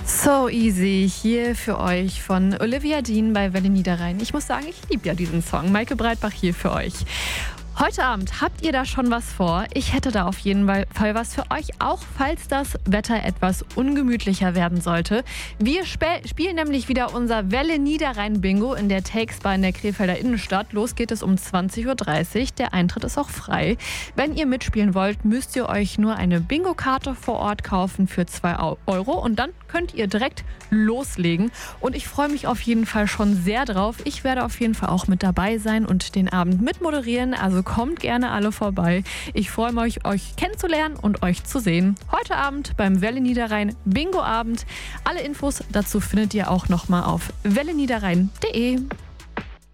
So easy hier für euch von Olivia Dean bei Welle Niederrhein. Ich muss sagen, ich liebe ja diesen Song. Maike Breitbach hier für euch. Heute Abend habt ihr da schon was vor? Ich hätte da auf jeden Fall was für euch, auch falls das Wetter etwas ungemütlicher werden sollte. Wir spielen nämlich wieder unser Welle Niederrhein Bingo in der Takes Bar in der Krefelder Innenstadt. Los geht es um 20.30 Uhr. Der Eintritt ist auch frei. Wenn ihr mitspielen wollt, müsst ihr euch nur eine Bingo-Karte vor Ort kaufen für 2 Euro und dann könnt ihr direkt loslegen. Und ich freue mich auf jeden Fall schon sehr drauf. Ich werde auf jeden Fall auch mit dabei sein und den Abend mitmoderieren. Also kommt gerne alle vorbei. Ich freue mich, euch kennenzulernen und euch zu sehen. Heute Abend beim Welle Niederrhein Bingo Abend. Alle Infos dazu findet ihr auch nochmal auf welleniederrhein.de.